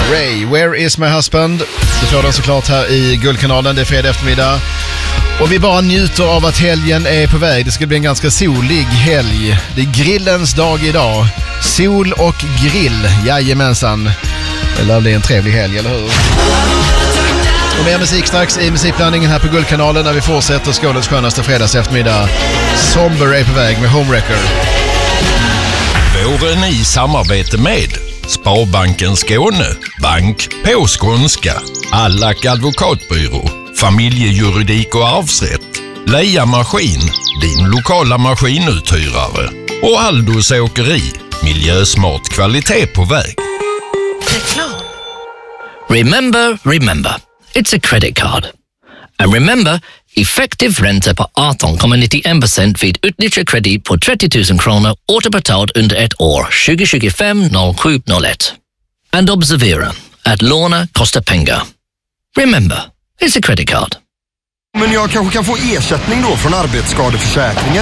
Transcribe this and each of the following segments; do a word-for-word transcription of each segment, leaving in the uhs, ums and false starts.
Ray, Where is my husband? Du får den såklart här i Guldkanalen. Det är fredag eftermiddag. Och vi bara njuter av att helgen är på väg. Det ska bli en ganska solig helg. Det är grillens dag idag. Sol och grill, jajamensan. Det lär bli en trevlig helg, eller hur? Och mer musik strax i musikblandningen här på Guldkanalen när vi fortsätter Skånes skönaste fredags eftermiddag. Somber är på väg med Homewrecker. Våren i samarbete med Sparbanken Skåne, bank på skånska, Allack advokatbyrå, familjejuridik och arvsrätt, Leia Maskin, din lokala maskinuthyrare och Aldos åkeri, miljösmart kvalitet på väg. Reklam. Remember, remember, it's a credit card. And remember, effektiv ränta på arton komma nittiofem procent vid utnyttjad kredit på trettio tusen kronor återbetalt under ett år, tjugo tjugofem noll sju noll ett. And observera, att låna kostar pengar. Remember, it's a credit card. Men jag kanske kan få ersättning då från arbetsskadeförsäkringen.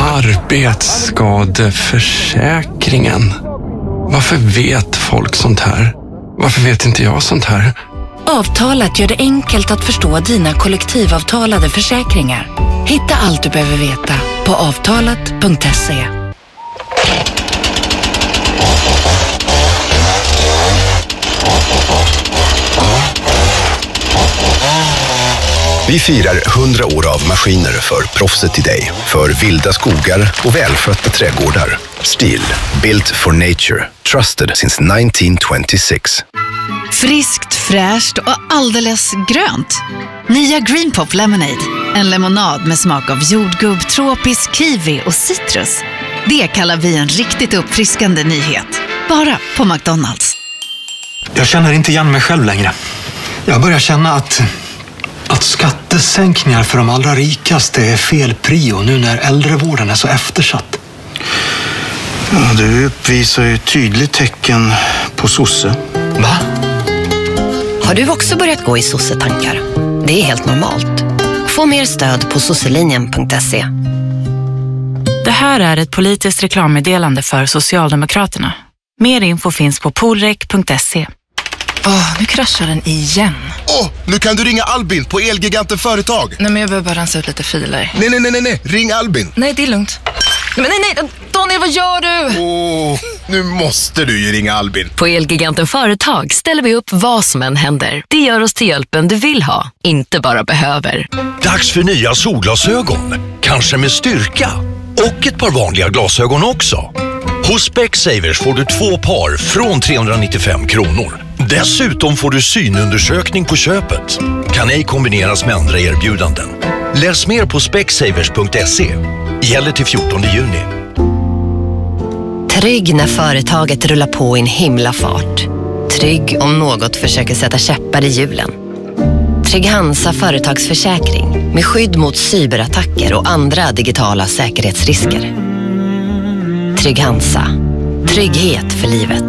Arbetsskadeförsäkringen? Varför vet folk sånt här? Varför vet inte jag sånt här? Avtalat gör det enkelt att förstå dina kollektivavtalade försäkringar. Hitta allt du behöver veta på avtalat punkt se. Vi firar hundra år av maskiner för proffset i dig. För vilda skogar och välskötta trädgårdar. Stihl, built for nature. Trusted since nitton tjugosex. Friskt, fräscht och alldeles grönt. Nya Green Pop Lemonade. En lemonad med smak av jordgubb, tropisk kiwi och citrus. Det kallar vi en riktigt uppfriskande nyhet. Bara på McDonald's. Jag känner inte igen mig själv längre. Jag börjar känna att, att skattesänkningar för de allra rikaste är fel prio nu när äldrevården är så eftersatt. Ja, du uppvisar ju tydligt tecken på sosse. Va? Har du också börjat gå i sossetankar? Det är helt normalt. Få mer stöd på sosselinjen punkt se. Det här är ett politiskt reklammeddelande för Socialdemokraterna. Mer info finns på polrek punkt se. Åh, oh, nu kraschar den igen. Åh, oh, nu kan du ringa Albin på Elgiganten Företag. Nej, men jag behöver bara rensa ut lite filer. Nej, nej, nej, nej, nej. Ring Albin. Nej, det är lugnt. Men nej, nej, Daniel, vad gör du? Åh, oh, nu måste du ju ringa Albin. På Elgiganten Företag ställer vi upp vad som än händer. Det gör oss till hjälpen du vill ha, inte bara behöver. Dags för nya solglasögon, kanske med styrka. Och ett par vanliga glasögon också. Hos Specsavers får du två par från trehundranittiofem kronor. Dessutom får du synundersökning på köpet. Kan ej kombineras med andra erbjudanden. Läs mer på specsavers punkt se. Gäller till fjortonde juni. Trygg när företaget rullar på i en himla fart. Trygg om något försöker sätta käppar i hjulen. Trygg Hansa företagsförsäkring med skydd mot cyberattacker och andra digitala säkerhetsrisker. Trygg Hansa. Trygghet för livet.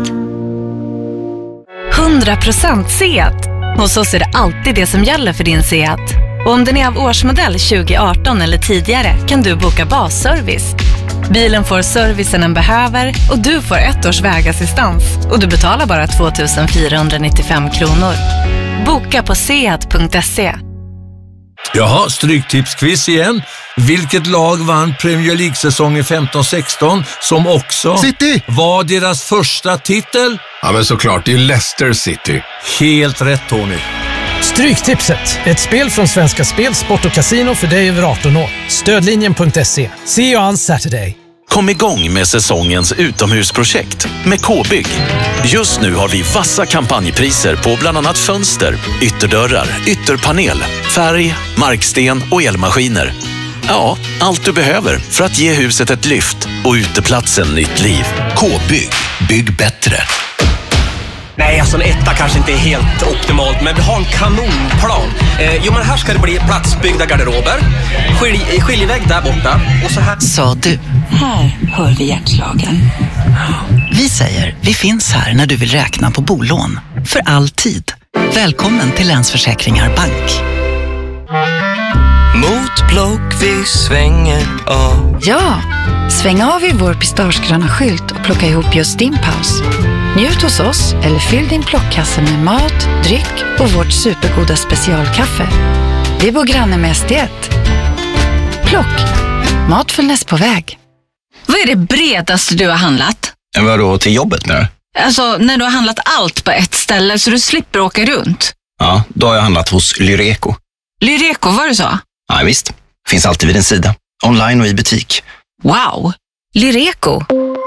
hundra procent Seat. Hos oss är det alltid det som gäller för din Seat. Och om den är av årsmodell tjugo arton eller tidigare kan du boka basservice. Bilen får servicen den behöver och du får ett års vägassistans. Och du betalar bara två tusen fyrahundranittiofem kronor. Boka på seat punkt se. Jaha, stryktipsquiz igen. Vilket lag vann Premier League-säsongen femton sexton som också City var deras första titel? Ja, men såklart, det är Leicester City. Helt rätt, Tony. Stryktipset, ett spel från Svenska Spel, Sport och Casino för dig över arton år. Stödlinjen punkt se. See you on Saturday. Kom igång med säsongens utomhusprojekt med K-bygg. Just nu har vi vassa kampanjpriser på bland annat fönster, ytterdörrar, ytterpanel, färg, marksten och elmaskiner. Ja, allt du behöver för att ge huset ett lyft och uteplatsen nytt liv. K-bygg. Bygg bättre. Nej, alltså en etta kanske inte är helt optimalt, men vi har en kanonplan. Eh, jo, men här ska det bli platsbyggda garderober, skilj, skiljevägg där borta och så här. Sa du? Här hör vi hjärtslagen. Vi säger, vi finns här när du vill räkna på bolån. För alltid. Välkommen till Länsförsäkringar Bank. Mot block vi svänger av. Ja, sväng av i vår pistagegröna skylt och plocka ihop just din paus. Njut hos oss eller fyll din plockkassa med mat, dryck och vårt supergoda specialkaffe. Vi bor granne med S D ett. Plock, mat för näst på väg. Vad är det bredaste du har handlat? Vadå, till jobbet med det? Alltså, när du har handlat allt på ett ställe så du slipper åka runt. Ja, då har jag handlat hos Lyreco. Lyreco, var det så? Ja, visst. Finns alltid vid din sida. Online och i butik. Wow! Lyreco.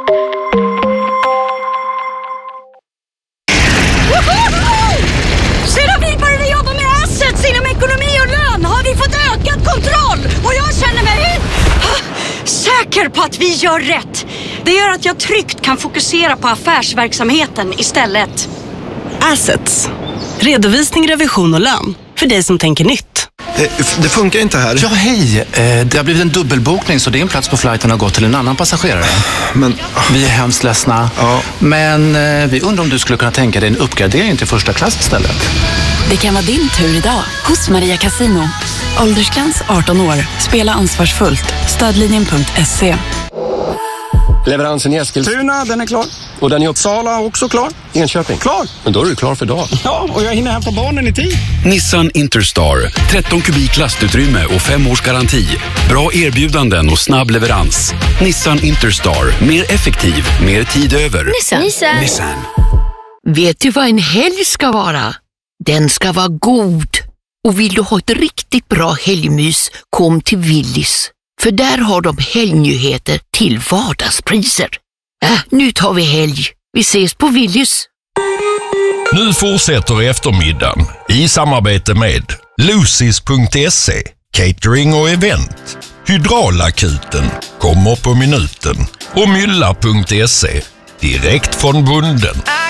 Sedan vi började jobba med assets inom ekonomi och lön har vi fått ökad kontroll. Och jag känner mig säker på att vi gör rätt. Det gör att jag tryggt kan fokusera på affärsverksamheten istället. Assets. Redovisning, revision och lön. För dig som tänker nytt. Det, det funkar inte här. Ja, hej. Eh, det har blivit en dubbelbokning så din plats på flighten har gått till en annan passagerare. Men... Vi är hemskt ledsna. Ja. Men eh, vi undrar om du skulle kunna tänka dig en uppgradering till första klass istället. Det kan vara din tur idag hos Maria Casino. Åldersgräns arton år. Spela ansvarsfullt. Stödlinjen punkt se. Leveransen i Eskilstuna, den är klar. Och den i Uppsala också klar. Enköping, klar. Men då är du klar för dagen. Ja, och jag hinner hämta barnen i tid. Nissan Interstar. tretton kubik lastutrymme och fem års garanti. Bra erbjudanden och snabb leverans. Nissan Interstar. Mer effektiv, mer tid över. Nissan. Nissan. Nissan. Vet du vad en helg ska vara? Den ska vara god. Och vill du ha ett riktigt bra helgmys, kom till Willys. För där har de helgnyheter till vardagspriser. Äh, nu tar vi helg. Vi ses på Willys. Nu fortsätter eftermiddagen i samarbete med Lucis punkt se, catering och event. Hydraulakuten kommer på minuten och Mylla punkt se, direkt från bunden.